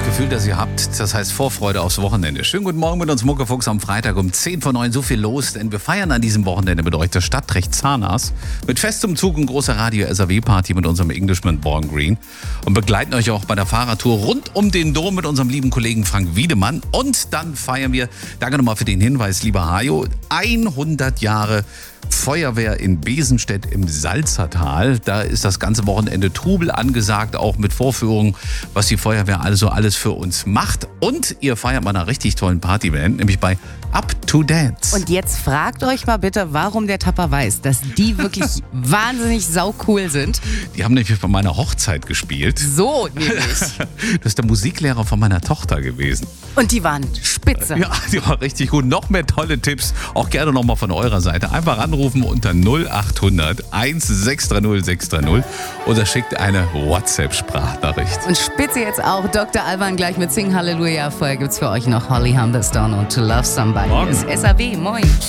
Gefühl, das ihr habt, das heißt Vorfreude aufs Wochenende. Schönen guten Morgen mit uns Muckefuchs am Freitag um 10 vor 9. So viel los, denn wir feiern an diesem Wochenende mit euch das Stadtrecht Zahnaz mit festem Zug und großer Radio-SAW-Party mit unserem Englishman Born Green und begleiten euch auch bei der Fahrradtour rund um den Dom mit unserem lieben Kollegen Frank Wiedemann. Und dann feiern wir, danke nochmal für den Hinweis, lieber Hajo, 100 Jahre Feuerwehr in Besenstedt im Salzertal. Da ist das ganze Wochenende Trubel angesagt, auch mit Vorführungen, was die Feuerwehr also alles für uns macht. Und ihr feiert mal einer richtig tollen Partyband, nämlich bei Up to Dance. Und jetzt fragt euch mal bitte, warum der Tapper weiß, dass die wirklich wahnsinnig saucool sind. Die haben nämlich bei meiner Hochzeit gespielt. So nämlich. Das ist der Musiklehrer von meiner Tochter gewesen. Und die waren spitze. Ja, die war richtig gut. Noch mehr tolle Tipps, auch gerne nochmal von eurer Seite. Einfach anrufen unter 0800 1630 630 oder schickt eine WhatsApp-Sprachnachricht. Und spitze jetzt auch Dr. Alban gleich mit Sing Halleluja. Vorher gibt's für euch noch Holly Humberstone und To Love Somebody. Morgen. Das SAW. Moin.